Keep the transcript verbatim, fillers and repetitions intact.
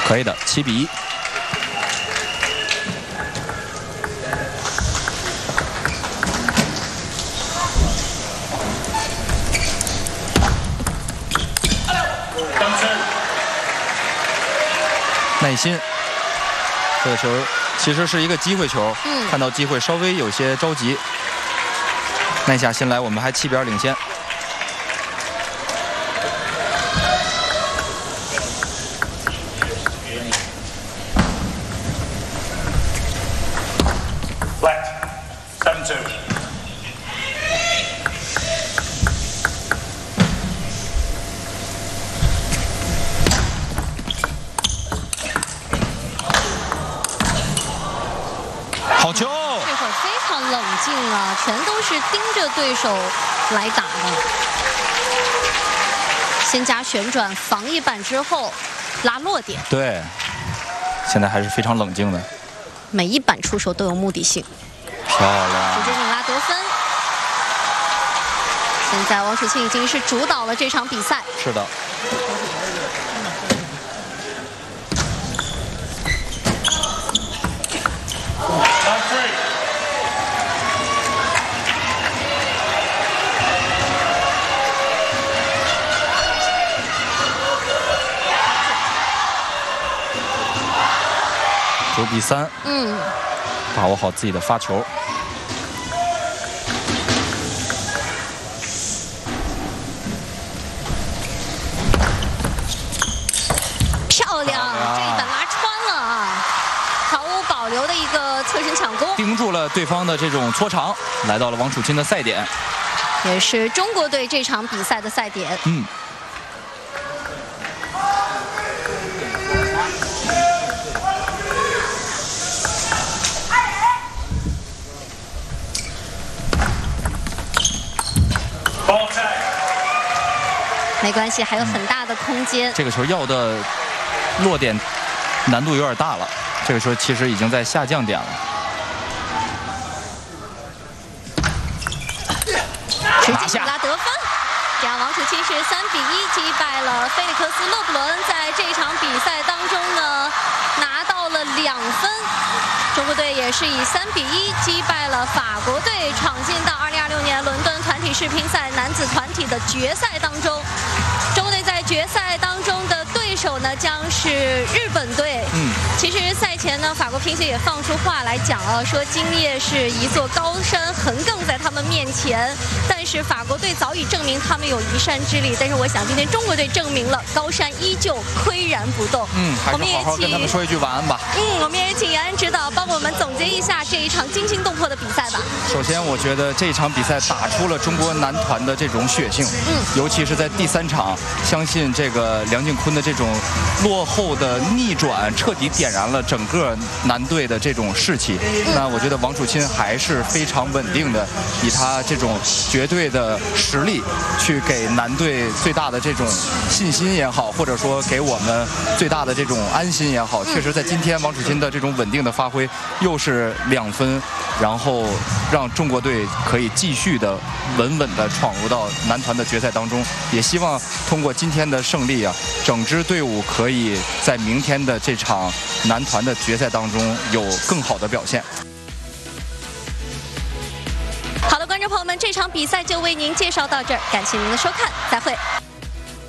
可以的，七比一。耐心，这个球其实是一个机会球， 嗯， 看到机会稍微有些着急。耐下心来，我们还七比二领先。 好球！ 这会儿非常冷静啊，全都是盯着对手来打的。先加旋转防一板之后拉落点。 对，现在还是非常冷静的。 每一板出手都有目的性。 漂亮！ 直接进拉得分。现在王楚钦已经是主导了这场比赛。 是的。 九比三， 嗯， 把握好自己的发球。 漂亮，这一板拉穿了啊！毫无保留的一个侧身抢攻， 盯住了对方的这种搓长，来到了王楚钦的赛点， 也是中国队这场比赛的赛点。 嗯。 没关系，还有很大的空间。 这个球要的落点难度有点大了，这个球其实已经在下降点了。 直接拉得分，这样王楚钦是三比一击败了菲利克斯·勒布伦，在这场比赛当中呢拿到了两分。中国队也是以三比一击败了法国队，闯进到二零二六年伦敦团体世乒赛男子团体的决赛当中。中国队在决赛当中的对手呢将是日本队。嗯，其实赛前呢，法国乒协也放出话来讲啊，说今夜是一座高山横亘在他们面前，但是法国队早已证明他们有移山之力。但是我想今天中国队证明了高山依旧岿然不动。 嗯，还是好好跟他们说一句晚安吧。 嗯，我们也请杨安指导帮我们总结一下这一场惊心动魄的比赛吧。 首先，我觉得这一场比赛打出了中国男团的这种血性，嗯，尤其是在第三场，相信这个梁靖昆的这种落后的逆转，彻底点燃了整个男队的这种士气。嗯、那我觉得王楚钦还是非常稳定的，以他这种绝对的实力，去给男队最大的这种信心也好，或者说给我们最大的这种安心也好，确实在今天王楚钦的这种稳定的发挥，又是两分，然后让中国队可以继续的稳稳的闯入到男团的决赛当中。也希望通过今天的胜利啊，整支队伍可以在明天的这场男团的决赛当中有更好的表现。 好的，观众朋友们，这场比赛就为您介绍到这儿，感谢您的收看，再会。